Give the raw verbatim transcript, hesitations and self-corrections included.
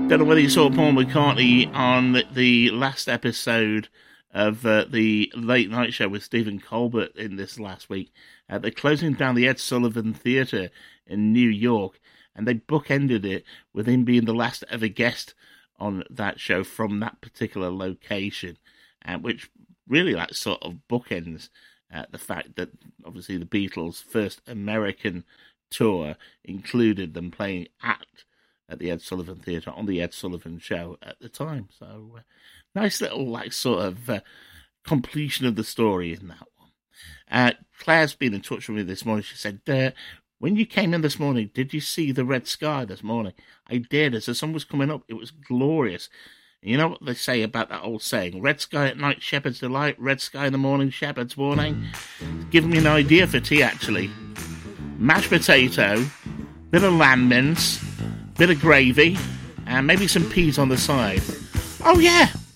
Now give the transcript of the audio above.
Don't know whether you saw Paul McCartney on the last episode of uh, the Late Night Show with Stephen Colbert in this last week. Uh, they're closing down the Ed Sullivan Theatre in New York, and they bookended it with him being the last ever guest on that show from that particular location, uh, which really like sort of bookends uh, the fact that obviously the Beatles' first American tour included them playing at at the Ed Sullivan Theatre on the Ed Sullivan Show at the time. So, uh, nice little, like, sort of uh, completion of the story in that one. Uh, Claire's been in touch with me this morning. She said, uh, when you came in this morning, did you see the red sky this morning? I did. As the sun was coming up, it was glorious. And you know what they say about that old saying? Red sky at night, shepherd's delight. Red sky in the morning, shepherd's warning. It's given me an idea for tea, actually. Mashed potato, bit of lamb mince, bit of gravy, and maybe some peas on the side. Oh, yeah,